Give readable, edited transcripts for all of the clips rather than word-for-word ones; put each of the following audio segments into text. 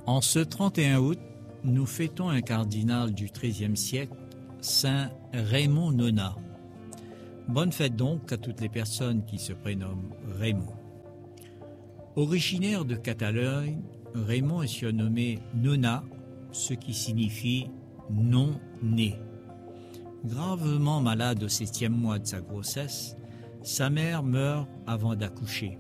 En ce 31 août, nous fêtons un cardinal du XIIIe siècle, Saint Raymond Nonat. Bonne fête donc à toutes les personnes qui se prénomment Raymond. Originaire de Catalogne, Raymond est surnommé Nonat, ce qui signifie non-né. Gravement malade au 7e mois de sa grossesse, sa mère meurt avant d'accoucher.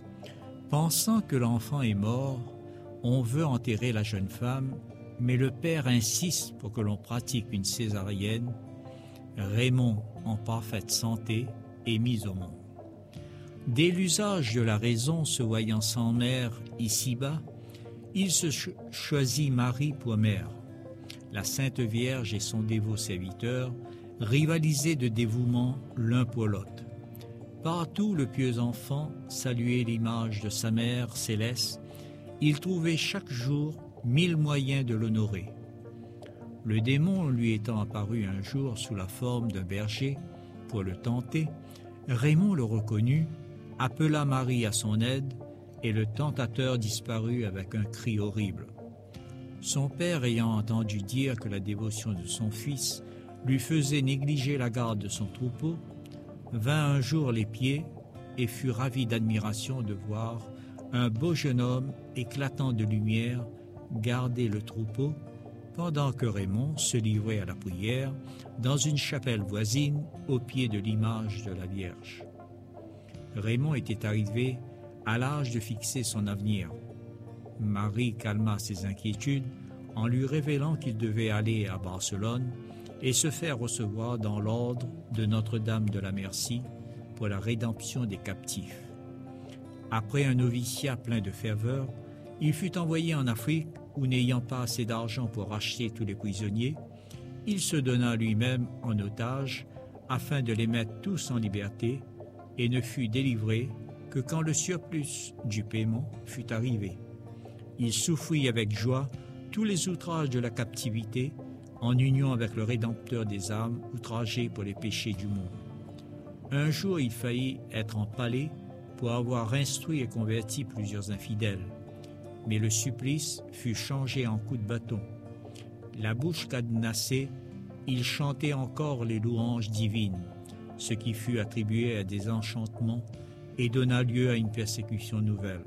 Pensant que l'enfant est mort, on veut enterrer la jeune femme, mais le père insiste pour que l'on pratique une césarienne. Raymond, en parfaite santé, est mis au monde. Dès l'usage de la raison se voyant sans mère ici-bas, il se choisit Marie pour mère. La Sainte Vierge et son dévot serviteur rivalisaient de dévouement l'un pour l'autre. Partout le pieux enfant saluait l'image de sa mère céleste. Il trouvait chaque jour 1000 moyens de l'honorer. Le démon lui étant apparu un jour sous la forme d'un berger pour le tenter, Raymond le reconnut, appela Marie à son aide et le tentateur disparut avec un cri horrible. Son père, ayant entendu dire que la dévotion de son fils lui faisait négliger la garde de son troupeau, vint un jour les pieds et fut ravi d'admiration de voir un beau jeune homme éclatant de lumière garder le troupeau pendant que Raymond se livrait à la prière dans une chapelle voisine au pied de l'image de la Vierge. Raymond était arrivé à l'âge de fixer son avenir. Marie calma ses inquiétudes en lui révélant qu'il devait aller à Barcelone et se faire recevoir dans l'ordre de Notre-Dame de la Merci pour la rédemption des captifs. Après un noviciat plein de ferveur, il fut envoyé en Afrique où, n'ayant pas assez d'argent pour racheter tous les prisonniers, il se donna lui-même en otage afin de les mettre tous en liberté et ne fut délivré que quand le surplus du paiement fut arrivé. Il souffrit avec joie tous les outrages de la captivité en union avec le Rédempteur des âmes outragé pour les péchés du monde. Un jour, il faillit être empalé pour avoir instruit et converti plusieurs infidèles. Mais le supplice fut changé en coup de bâton. La bouche cadenassée, il chantait encore les louanges divines, ce qui fut attribué à des enchantements et donna lieu à une persécution nouvelle.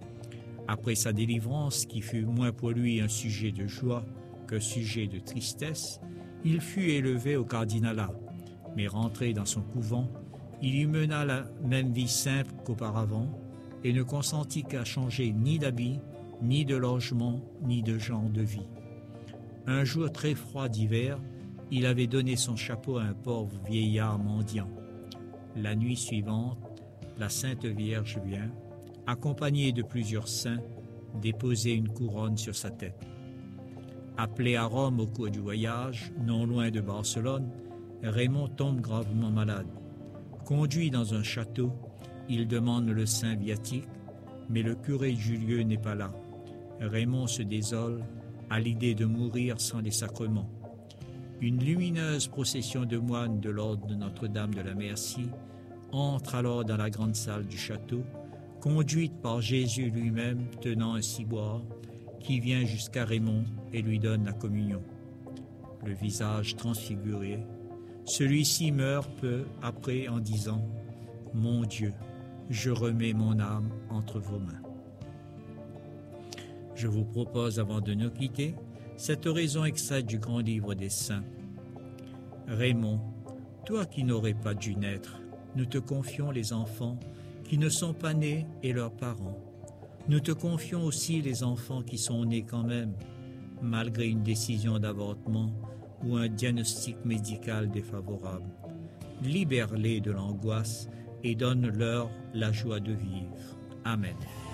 Après sa délivrance, qui fut moins pour lui un sujet de joie qu'un sujet de tristesse, il fut élevé au cardinalat, mais rentré dans son couvent, il y mena la même vie simple qu'auparavant et ne consentit qu'à changer ni d'habit, ni de logement, ni de genre de vie. Un jour très froid d'hiver, il avait donné son chapeau à un pauvre vieillard mendiant. La nuit suivante, la Sainte Vierge vient, accompagnée de plusieurs saints, déposer une couronne sur sa tête. Appelé à Rome au cours du voyage, non loin de Barcelone, Raymond tombe gravement malade. Conduit dans un château, il demande le saint viatique, mais le curé du lieu n'est pas là. Raymond se désole à l'idée de mourir sans les sacrements. Une lumineuse procession de moines de l'ordre de Notre-Dame de la Merci entre alors dans la grande salle du château, conduite par Jésus lui-même tenant un ciboire, qui vient jusqu'à Raymond et lui donne la communion. Le visage transfiguré, celui-ci meurt peu après en disant « Mon Dieu, je remets mon âme entre vos mains. » Je vous propose, avant de nous quitter, cette oraison extraite du grand livre des saints. Raymond, toi qui n'aurais pas dû naître, nous te confions les enfants qui ne sont pas nés et leurs parents. Nous te confions aussi les enfants qui sont nés quand même, malgré une décision d'avortement ou un diagnostic médical défavorable. Libère-les de l'angoisse et donne-leur la joie de vivre. Amen.